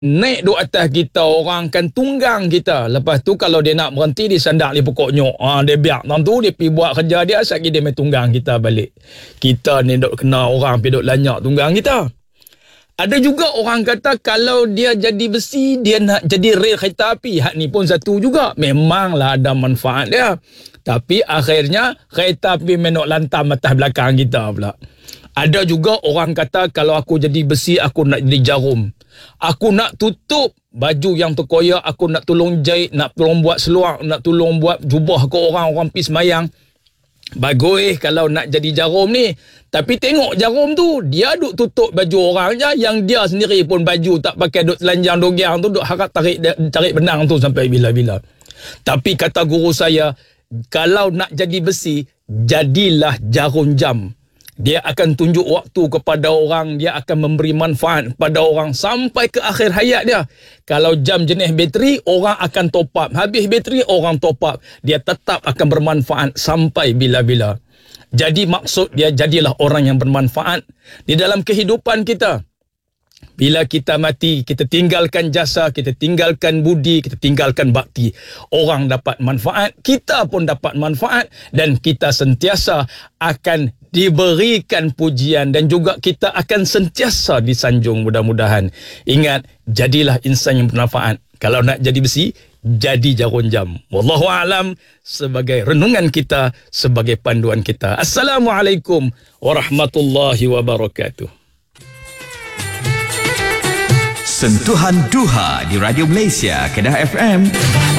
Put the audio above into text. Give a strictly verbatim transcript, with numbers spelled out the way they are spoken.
naik duk atas kita, orang akan tunggang kita. Lepas tu kalau dia nak berhenti, dia sandak di pokok nyok. Ha, dia biar tam tu, dia pergi buat kerja dia, sekali dia main tunggang kita balik. Kita ni duk kena orang pergi duk lanyak tunggang kita. Ada juga orang kata kalau dia jadi besi, dia nak jadi rel kereta api. Hak ni pun satu juga. Memanglah ada manfaat dia. Tapi akhirnya kereta api menok lantam atas belakang kita pula. Ada juga orang kata kalau aku jadi besi, aku nak jadi jarum. Aku nak tutup baju yang terkoyak, aku nak tolong jahit, nak tolong buat seluar, nak tolong buat jubah ke orang, orang pergi semayang. Bagus kalau nak jadi jarum ni. Tapi tengok jarum tu, dia duk tutup baju orang je, yang dia sendiri pun baju tak pakai, duk telanjang dogiang tu, duk harap tarik tarik benang tu sampai bila-bila. Tapi kata guru saya, kalau nak jadi besi, jadilah jarum jam. Dia akan tunjuk waktu kepada orang, dia akan memberi manfaat kepada orang sampai ke akhir hayat dia. Kalau jam jenis bateri, orang akan top up. Habis bateri, orang top up. Dia tetap akan bermanfaat sampai bila-bila. Jadi maksud dia, jadilah orang yang bermanfaat di dalam kehidupan kita. Bila kita mati, kita tinggalkan jasa, kita tinggalkan budi, kita tinggalkan bakti. Orang dapat manfaat, kita pun dapat manfaat, dan kita sentiasa akan diberikan pujian, dan juga kita akan sentiasa disanjung mudah-mudahan. Ingat, jadilah insan yang bermanfaat. Kalau nak jadi besi, jadi jarum jam. Wallahu a'lam, sebagai renungan kita, sebagai panduan kita. Assalamualaikum warahmatullahi wabarakatuh. Sentuhan Duha di Radio Malaysia, Kedah F M.